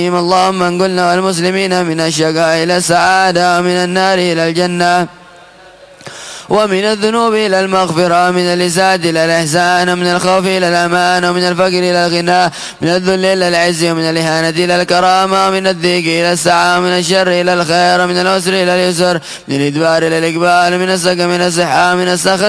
اللهم انقلنا والمسلمين من الشقاء إلى السعادة، ومن النار إلى الجنة، ومن الذنوب إلى المغفرة، من الإساءة إلى الإحسان، ومن الخوف إلى الأمان، ومن الفقر إلى الغنى، من الذل إلى العز، ومن الإهانة إلى الكرامة، ومن الضيق إلى السعة، ومن الشر إلى الخير، ومن العسر إلى اليسر، من الإدبار إلى الإقبال، من السقم إلى الصحة، من السخط